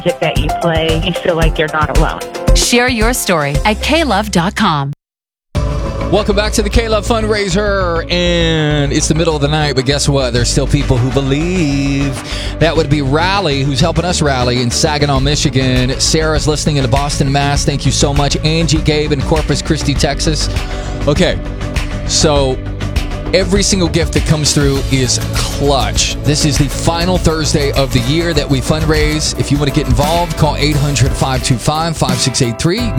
music that you play, you feel like you're not alone. Share your story at klove.com. Welcome back to the K-Love Fundraiser, and it's the middle of the night, but guess what? There's still people who believe. That would be Rally, who's helping us rally in Saginaw, Michigan. Sarah's listening in Boston, Mass. Thank you so much. Angie, Gabe in Corpus Christi, Texas. Okay, so every single gift that comes through is clutch. This is the final Thursday of the year that we fundraise. If you want to get involved, call 800-525-5683.